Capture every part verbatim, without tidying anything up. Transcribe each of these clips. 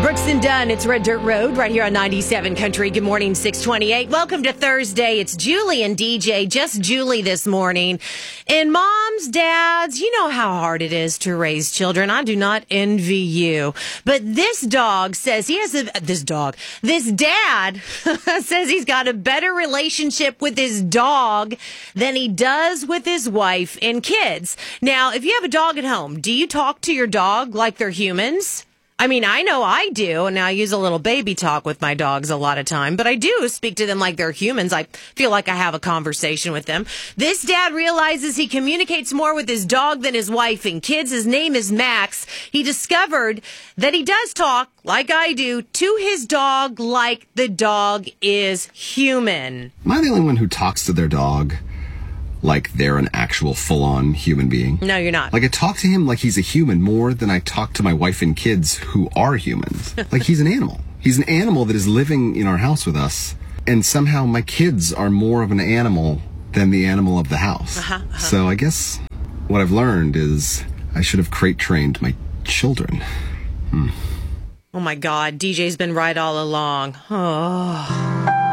Brooks and Dunn, it's Red Dirt Road right here on ninety-seven Country. Good morning, six twenty-eight. Welcome to Thursday. It's Julie and D J, just Julie this morning. And moms, dads, you know how hard it is to raise children. I do not envy you. But this dog says he has a, this dog, this dad says he's got a better relationship with his dog than he does with his wife and kids. Now, if you have a dog at home, do you talk to your dog like they're humans? I mean, I know I do, and I use a little baby talk with my dogs a lot of time, but I do speak to them like they're humans. I feel like I have a conversation with them. This dad realizes he communicates more with his dog than his wife and kids. His name is Max. He discovered that he does talk, like I do, to his dog like the dog is human. Am I the only one who talks to their dog like they're an actual full-on human being? No, you're not. Like, I talk to him like he's a human more than I talk to my wife and kids who are humans. Like, he's an animal. He's an animal that is living in our house with us, and somehow my kids are more of an animal than the animal of the house. Uh-huh, uh-huh. So I guess what I've learned is I should have crate trained my children. Hmm. Oh, my God. D J's been right all along. Oh.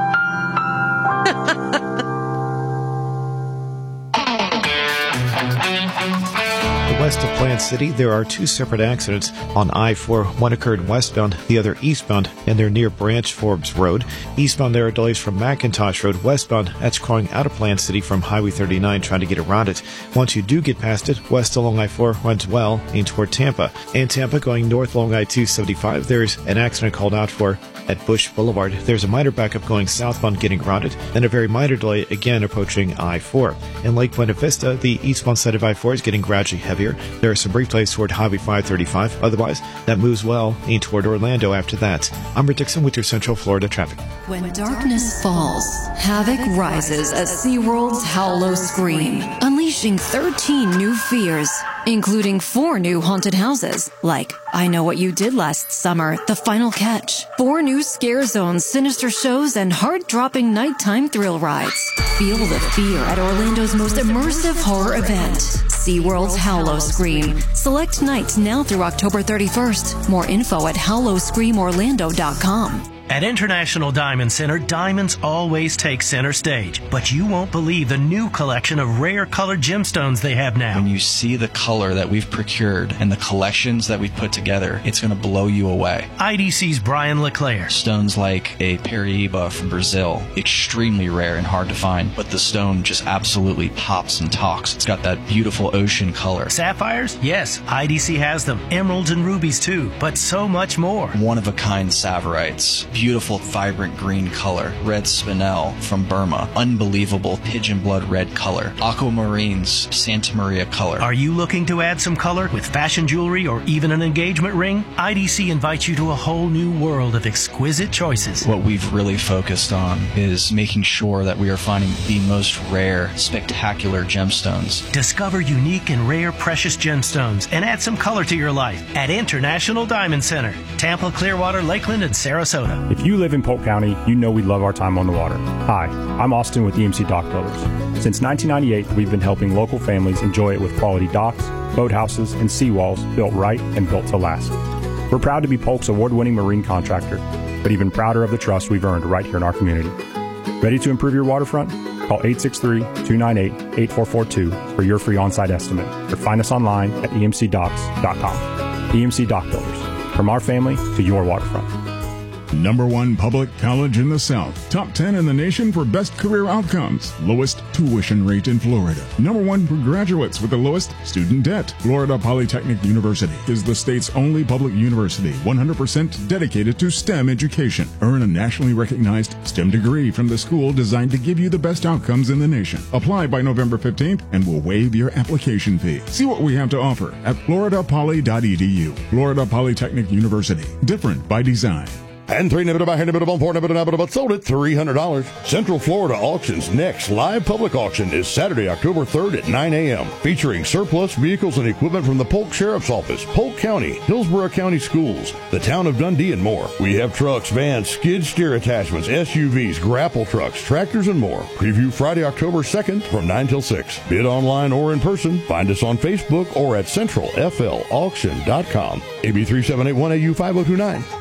West of Plant City, there are two separate accidents on I four. One occurred westbound, the other eastbound, and they're near Branch Forbes Road. Eastbound, there are delays from McIntosh Road. Westbound, that's calling out of Plant City from Highway thirty-nine, trying to get around it. Once you do get past it, west along I four runs well in toward Tampa. And Tampa going north along I two seventy-five, there's an accident called out for at Bush Boulevard. There's a minor backup going southbound getting around it, and a very minor delay again approaching I four. In Lake Buena Vista, the eastbound side of I four is getting gradually heavier. There are some brief delays toward Highway five thirty-five. Otherwise, that moves well in toward Orlando after that. I'm Rick Dixon with your Central Florida traffic. When darkness falls, havoc rises at SeaWorld's Howlow Scream, unleashing thirteen new fears, including four new haunted houses, like I Know What You Did Last Summer, The Final Catch, four new scare zones, sinister shows, and heart-dropping nighttime thrill rides. Feel the fear at Orlando's most immersive horror event, SeaWorld's Howlow Scream. Select nights now through October thirty-first. More info at howlow scream orlando dot com. At International Diamond Center, diamonds always take center stage, but you won't believe the new collection of rare colored gemstones they have now. When you see the color that we've procured and the collections that we've put together, it's going to blow you away. I D C's Brian LeClaire. Stones like a Paraíba from Brazil, extremely rare and hard to find, but the stone just absolutely pops and talks. It's got that beautiful ocean color. Sapphires? Yes, I D C has them. Emeralds and rubies too, but so much more. One-of-a-kind Saverites. Beautiful, vibrant green color. Red spinel from Burma. Unbelievable pigeon blood red color. Aquamarines, Santa Maria color. Are you looking to add some color with fashion jewelry or even an engagement ring? I D C invites you to a whole new world of exquisite choices. What we've really focused on is making sure that we are finding the most rare, spectacular gemstones. Discover unique and rare precious gemstones and add some color to your life at International Diamond Center, Tampa, Clearwater, Lakeland, and Sarasota. If you live in Polk County, you know we love our time on the water. Hi, I'm Austin with E M C Dock Builders. Since nineteen ninety-eight, we've been helping local families enjoy it with quality docks, boathouses, and seawalls built right and built to last. We're proud to be Polk's award-winning marine contractor, but even prouder of the trust we've earned right here in our community. Ready to improve your waterfront? Call eight six three, two nine eight, eight four four two for your free on-site estimate, or find us online at e m c docks dot com. E M C Dock Builders, from our family to your waterfront. Number one public college in the South. Top ten in the nation for best career outcomes. Lowest tuition rate in Florida. Number one for graduates with the lowest student debt. Florida Polytechnic University is the state's only public university one hundred percent dedicated to STEM education. Earn a nationally recognized STEM degree from the school designed to give you the best outcomes in the nation. Apply by November fifteenth and we'll waive your application fee. See what we have to offer at florida poly dot e d u. Florida Polytechnic University. Different by design. And three nibbit about nibbit about four nibbit about about sold at three hundred dollars. Central Florida Auction's next live public auction is Saturday, October third at nine a.m. featuring surplus vehicles and equipment from the Polk Sheriff's Office, Polk County, Hillsborough County Schools, the town of Dundee, and more. We have trucks, vans, skid steer attachments, S U Vs, grapple trucks, tractors, and more. Preview Friday, October second from nine till six. Bid online or in person. Find us on Facebook or at central f l auction dot com. A B three seven eight one A U five oh two nine.